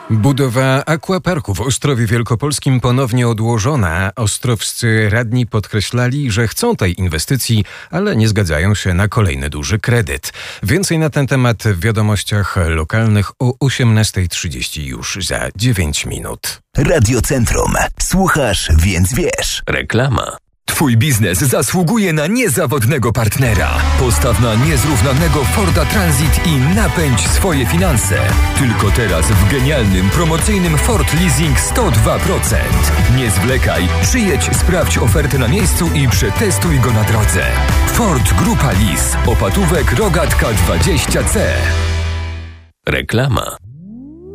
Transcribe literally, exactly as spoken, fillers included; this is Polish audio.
Budowa aquaparku w Ostrowie Wielkopolskim ponownie odłożona. Ostrowscy radni podkreślali, że chcą tej inwestycji, ale nie zgadzają się na kolejny duży kredyt. Więcej na ten temat w wiadomościach lokalnych o osiemnasta trzydzieści już za dziewięć minut. Radio Centrum. Słuchasz, więc wiesz. Reklama. Twój biznes zasługuje na niezawodnego partnera. Postaw na niezrównanego Forda Transit i napędź swoje finanse. Tylko teraz w genialnym, promocyjnym Ford Leasing sto dwa procent. Nie zwlekaj, przyjedź, sprawdź ofertę na miejscu i przetestuj go na drodze. Ford Grupa Lease. Opatówek Rogatka dwadzieścia C. Reklama.